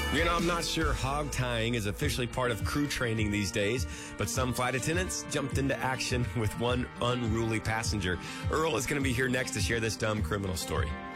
You know, I'm not sure hog tying is officially part of crew training these days, but some flight attendants jumped into action with one unruly passenger. Earl is going to be here next to share this dumb criminal story.